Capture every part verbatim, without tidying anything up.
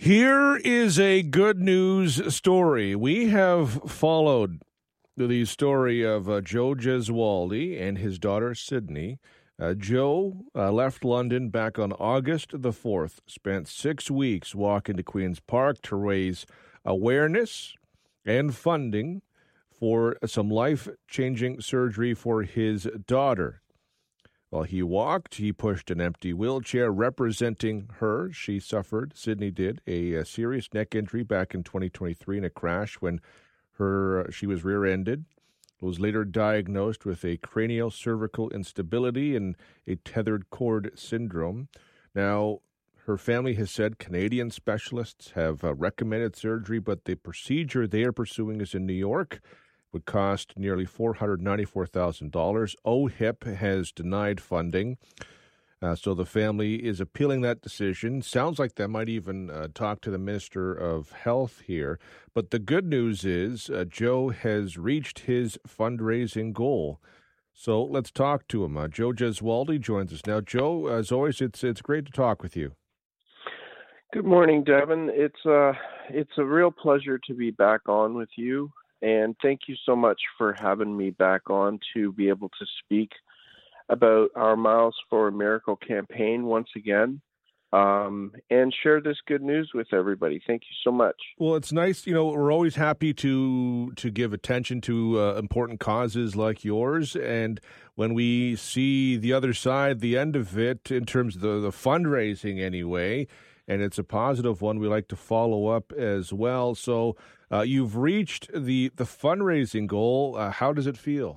Here is a good news story. We have followed the story of uh, Joe Gesualdi and his daughter, Sydney. Uh, Joe uh, left London back on August the fourth, spent six weeks walking to Queen's Park to raise awareness and funding for some life-changing surgery for his daughter. While he walked, he pushed an empty wheelchair representing her. She suffered, Sydney did, a, a serious neck injury back in twenty twenty-three in a crash when her she was rear-ended. Was later diagnosed with a cranial cervical instability and a tethered cord syndrome. Now, her family has said Canadian specialists have uh, recommended surgery, but the procedure they are pursuing is in New York. Would cost nearly four hundred ninety-four thousand dollars. O H I P has denied funding, uh, so the family is appealing that decision. Sounds like they might even uh, talk to the Minister of Health here. But the good news is uh, Joe has reached his fundraising goal. So let's talk to him. Uh, Joe Gesualdi joins us now. Joe, as always, it's it's great to talk with you. Good morning, Devin. It's uh, it's a real pleasure to be back on with you. And thank you so much for having me back on to be able to speak about our Miles for a Miracle campaign once again um, and share this good news with everybody. Thank you so much. Well, it's nice. You know, we're always happy to to give attention to uh, important causes like yours. And when we see the other side, the end of it, in terms of the, the fundraising anyway, and it's a positive one, we like to follow up as well. So uh, you've reached the, the fundraising goal. Uh, how does it feel?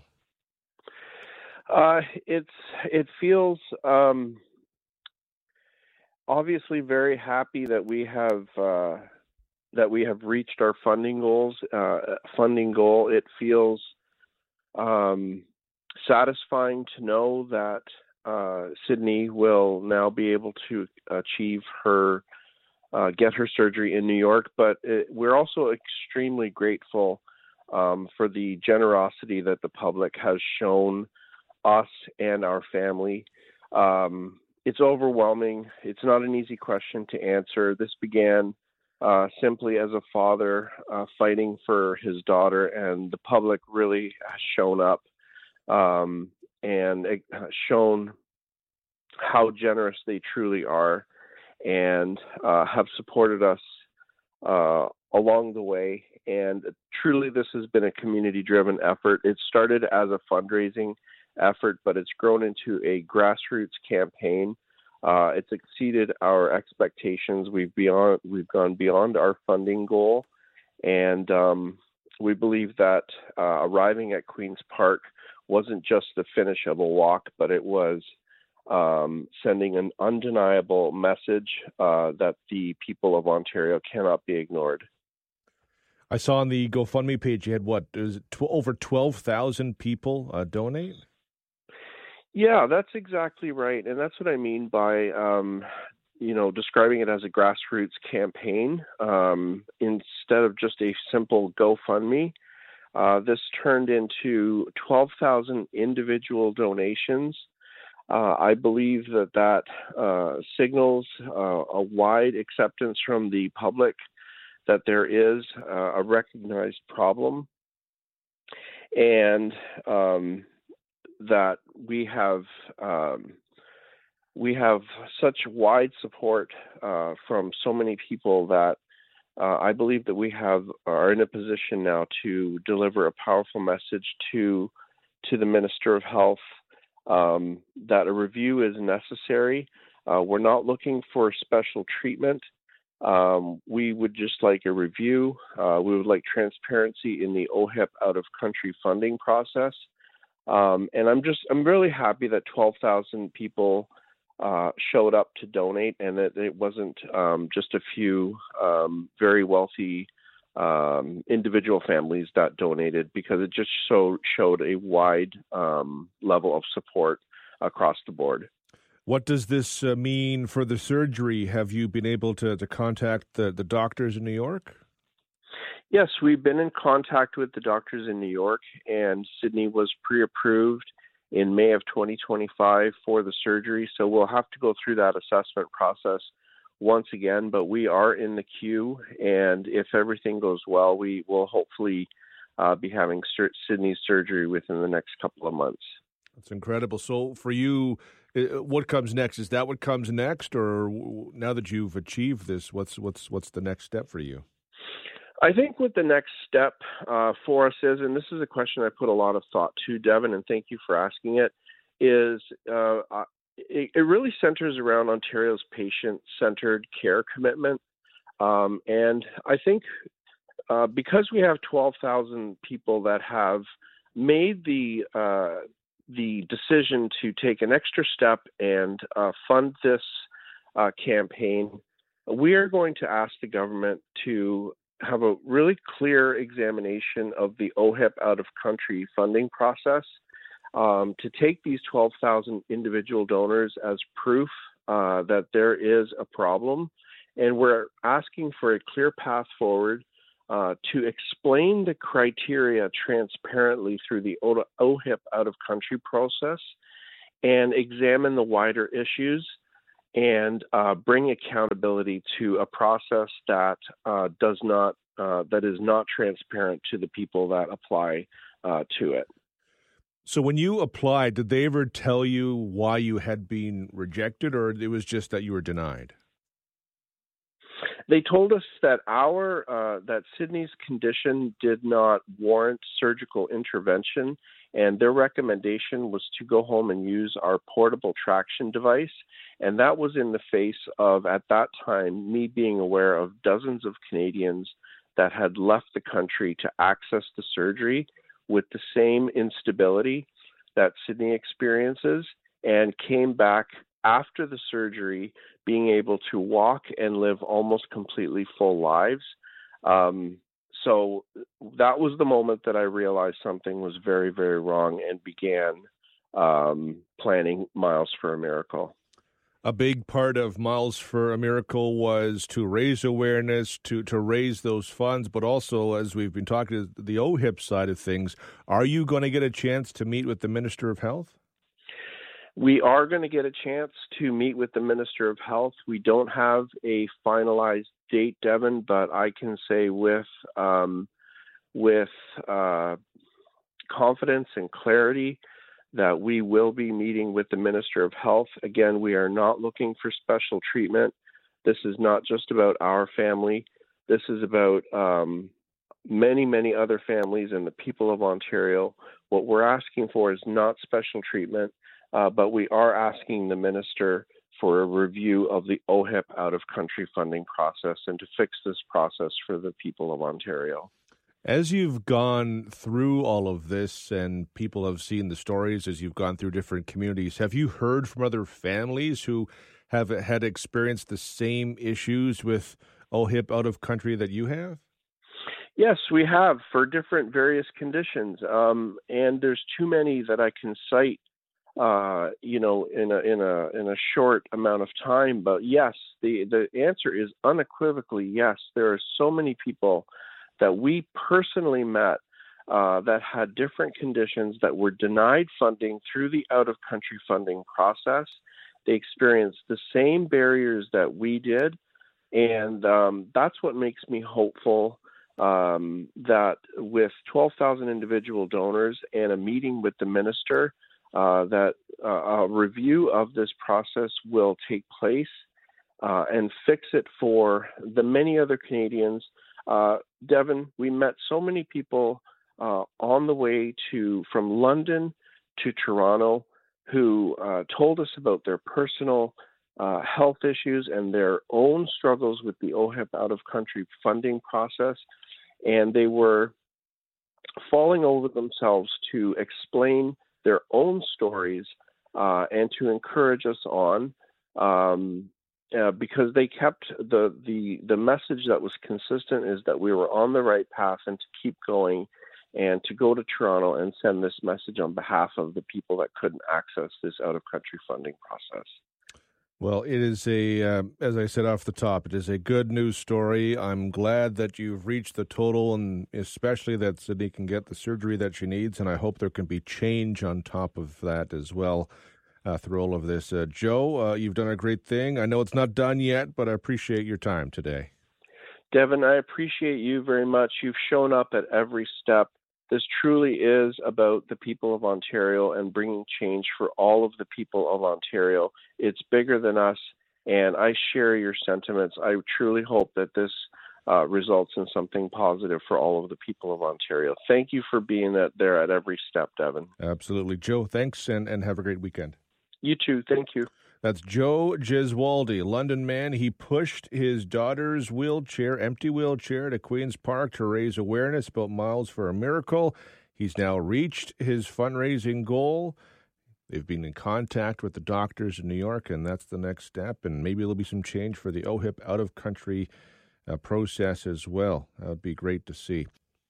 Uh, it's it feels um, obviously very happy that we have uh, that we have reached our funding goals. Uh, funding goal. It feels um, satisfying to know that uh, Sydney will now be able to achieve her. Uh, get her surgery in New York, but it, we're also extremely grateful um, for the generosity that the public has shown us and our family. Um, it's overwhelming. It's not an easy question to answer. This began uh, simply as a father uh, fighting for his daughter, and the public really has shown up um, and uh, shown how generous they truly are, and uh, have supported us uh, along the way. And truly, this has been a community-driven effort. It started as a fundraising effort, but it's grown into a grassroots campaign. Uh, it's exceeded our expectations. We've beyond we've gone beyond our funding goal, and um, we believe that uh, arriving at Queen's Park wasn't just the finish of a walk, but it was Um, sending an undeniable message uh, that the people of Ontario cannot be ignored. I saw on the GoFundMe page you had, what, is it tw- over twelve thousand people uh, donate? Yeah, that's exactly right. And that's what I mean by, um, you know, describing it as a grassroots campaign. Um, instead of just a simple GoFundMe, uh, this turned into twelve thousand individual donations. Uh, I believe that that uh, signals uh, a wide acceptance from the public that there is uh, a recognized problem, and um, that we have um, we have such wide support uh, from so many people that uh, I believe that we have are in a position now to deliver a powerful message to to the Minister of Health. Um, that a review is necessary. Uh, we're not looking for special treatment. Um, we would just like a review. Uh, we would like transparency in the O H I P out-of-country funding process. Um, and I'm just, I'm really happy that twelve thousand people uh, showed up to donate, and that it wasn't um, just a few um, very wealthy Um, individual families that donated, because it just so showed a wide um, level of support across the board. What does this uh, mean for the surgery? Have you been able to, to contact the, the doctors in New York? Yes, we've been in contact with the doctors in New York, and Sydney was pre-approved in May of twenty twenty-five for the surgery. So we'll have to go through that assessment process once again, but we are in the queue, and if everything goes well, we will hopefully uh, be having Sir- Sydney's surgery within the next couple of months. That's incredible. So for you, what comes next? Is that what comes next, or now that you've achieved this, what's what's what's the next step for you? I think what the next step uh, for us is, and this is a question I put a lot of thought to, Devin, and thank you for asking it, is uh, it, it really centers around Ontario's patient-centered care commitment. Um, and I think uh, because we have twelve thousand people that have made the uh, the decision to take an extra step and uh, fund this uh, campaign, we are going to ask the government to have a really clear examination of the O H I P out-of-country funding process, um, to take these twelve thousand individual donors as proof uh, that there is a problem. And we're asking for a clear path forward uh, to explain the criteria transparently through the O H I P out-of-country process and examine the wider issues and uh, bring accountability to a process that uh, does not, uh, that is not transparent to the people that apply uh, to it. So when you applied, did they ever tell you why you had been rejected, or it was just that you were denied? They told us that our uh, that Sydney's condition did not warrant surgical intervention, and their recommendation was to go home and use our portable traction device. And that was in the face of, at that time, me being aware of dozens of Canadians that had left the country to access the surgery with the same instability that Sydney experiences, and came back after the surgery being able to walk and live almost completely full lives. Um, so that was the moment that I realized something was very, very wrong and began um, planning Miles for a Miracle. A big part of Miles for a Miracle was to raise awareness, to, to raise those funds, but also, as we've been talking, the O H I P side of things. Are you going to get a chance to meet with the Minister of Health? We are going to get a chance to meet with the Minister of Health. We don't have a finalized date, Devin, but I can say with um, with uh, confidence and clarity that we will be meeting with the Minister of Health. Again, we are not looking for special treatment. This is not just about our family. This is about um, many, many other families and the people of Ontario. What we're asking for is not special treatment. Uh, but we are asking the minister for a review of the O H I P out-of-country funding process and to fix this process for the people of Ontario. As you've gone through all of this and people have seen the stories as you've gone through different communities, have you heard from other families who have had experienced the same issues with O H I P out-of-country that you have? Yes, we have, for different various conditions. Um, and there's too many that I can cite Uh, you know, in a in a in a short amount of time. But yes, the the answer is unequivocally yes. There are so many people that we personally met uh, that had different conditions that were denied funding through the out-of-country funding process. They experienced the same barriers that we did, and um, that's what makes me hopeful um, that with twelve thousand individual donors and a meeting with the minister, Uh, that uh, a review of this process will take place uh, and fix it for the many other Canadians. Uh, Devin, we met so many people uh, on the way to from London to Toronto who uh, told us about their personal uh, health issues and their own struggles with the O H I P out-of-country funding process, and they were falling over themselves to explain their own stories uh, and to encourage us on, um, uh, because they kept the, the the message that was consistent is that we were on the right path and to keep going and to go to Toronto and send this message on behalf of the people that couldn't access this out-of-country funding process. Well, it is a, uh, as I said off the top, it is a good news story. I'm glad that you've reached the total, and especially that Sydney can get the surgery that she needs, and I hope there can be change on top of that as well. uh, through all of this. Uh, Joe, uh, you've done a great thing. I know it's not done yet, but I appreciate your time today. Devin, I appreciate you very much. You've shown up at every step. This truly is about the people of Ontario and bringing change for all of the people of Ontario. It's bigger than us, and I share your sentiments. I truly hope that this uh, results in something positive for all of the people of Ontario. Thank you for being there at every step, Devin. Absolutely. Joe, thanks, and, and have a great weekend. You too. Thank you. That's Joe Gesualdi, London man. He pushed his daughter's wheelchair, empty wheelchair, to Queen's Park to raise awareness about Miles for a Miracle. He's now reached his fundraising goal. They've been in contact with the doctors in New York, and that's the next step. And maybe there'll be some change for the O H I P out-of-country uh, process as well. That would be great to see.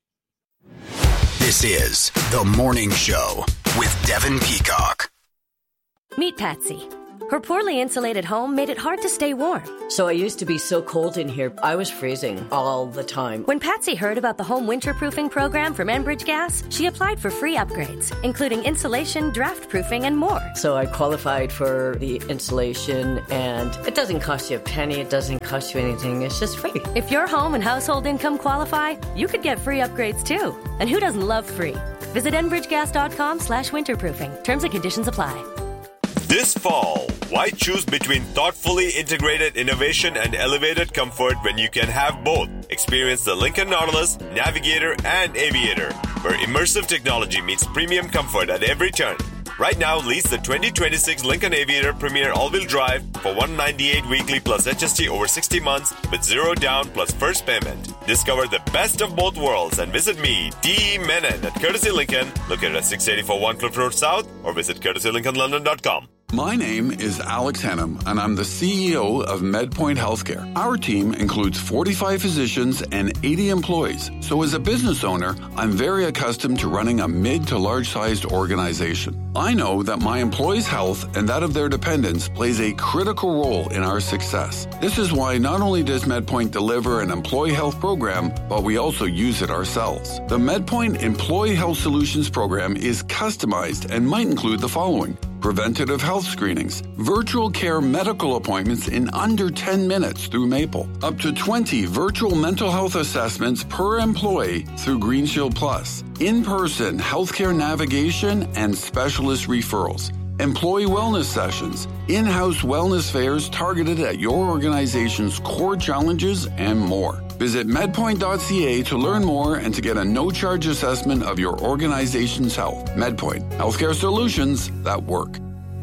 This is The Morning Show with Devin Peacock. Meet Patsy. Her poorly insulated home made it hard to stay warm. So I used to be so cold in here, I was freezing all the time. When Patsy heard about the home winterproofing program from Enbridge Gas, she applied for free upgrades, including insulation, draft proofing, and more. So I qualified for the insulation, and it doesn't cost you a penny, it doesn't cost you anything, it's just free. If your home and household income qualify, you could get free upgrades too. And who doesn't love free? Visit enbridgegas.com slash winterproofing. Terms and conditions apply. This fall, why choose between thoughtfully integrated innovation and elevated comfort when you can have both? Experience the Lincoln Nautilus, Navigator, and Aviator, where immersive technology meets premium comfort at every turn. Right now, lease the twenty twenty-six Lincoln Aviator Premier All-Wheel Drive for one hundred ninety-eight dollars weekly plus H S T over sixty months with zero down plus first payment. Discover the best of both worlds and visit me, D E. Menon, at Courtesy Lincoln, located at six eighty-four One Cliff Road South, or visit courtesy lincoln london dot com. My name is Alex Hennum, and I'm the C E O of MedPoint Healthcare. Our team includes forty-five physicians and eighty employees. So as a business owner, I'm very accustomed to running a mid to large-sized organization. I know that my employees' health and that of their dependents plays a critical role in our success. This is why not only does MedPoint deliver an employee health program, but we also use it ourselves. The MedPoint Employee Health Solutions program is customized and might include the following: preventative health screenings, virtual care medical appointments in under ten minutes through Maple, up to twenty virtual mental health assessments per employee through GreenShield Plus, in-person healthcare navigation and specialist referrals, employee wellness sessions, in-house wellness fairs targeted at your organization's core challenges, and more. Visit medpoint dot c a to learn more and to get a no-charge assessment of your organization's health. MedPoint, healthcare solutions that work.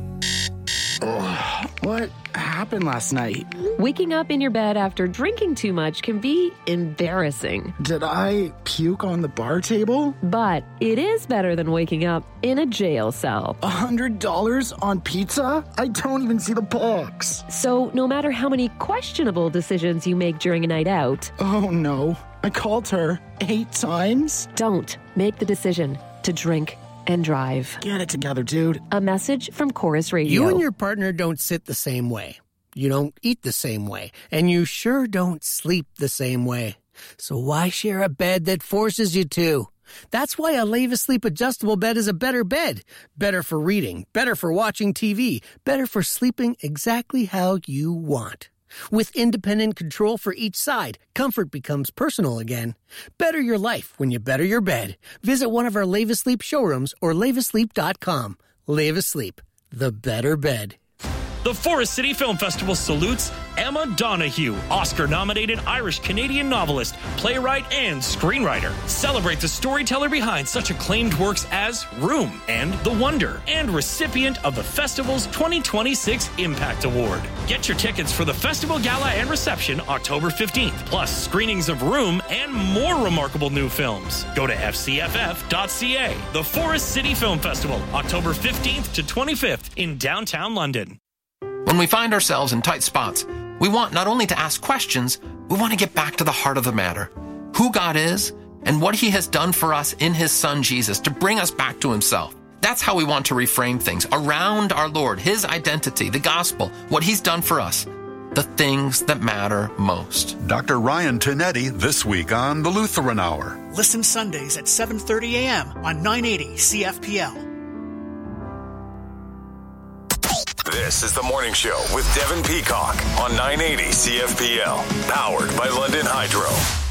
Oh, what happened last night? Waking up in your bed after drinking too much can be embarrassing. Did I puke on the bar table? But it is better than waking up in a jail cell. A hundred dollars on pizza? I don't even see the box. So no matter how many questionable decisions you make during a night out... Oh no, I called her eight times? Don't make the decision to drink and drive. Get it together, dude. A message from Chorus Radio. You and your partner don't sit the same way. You don't eat the same way. And you sure don't sleep the same way. So why share a bed that forces you to? That's why a Leva Sleep adjustable bed is a better bed. Better for reading, better for watching T V, better for sleeping exactly how you want. With independent control for each side, comfort becomes personal again. Better your life when you better your bed. Visit one of our Leva Sleep showrooms or leva sleep dot com. Leva Sleep, the better bed. The Forest City Film Festival salutes Emma Donoghue, Oscar-nominated Irish-Canadian novelist, playwright, and screenwriter. Celebrate the storyteller behind such acclaimed works as Room and The Wonder, and recipient of the festival's twenty twenty-six Impact Award. Get your tickets for the festival gala and reception October fifteenth, plus screenings of Room and more remarkable new films. Go to f c f f dot c a. The Forest City Film Festival, October fifteenth to twenty-fifth in downtown London. When we find ourselves in tight spots, we want not only to ask questions, we want to get back to the heart of the matter. Who God is and what he has done for us in his son Jesus to bring us back to himself. That's how we want to reframe things around our Lord, his identity, the gospel, what he's done for us, the things that matter most. Doctor Ryan Tinetti this week on the Lutheran Hour. Listen Sundays at seven thirty a.m. on nine eighty C F P L. This is The Morning Show with Devin Peacock on nine eighty C F P L, powered by London Hydro.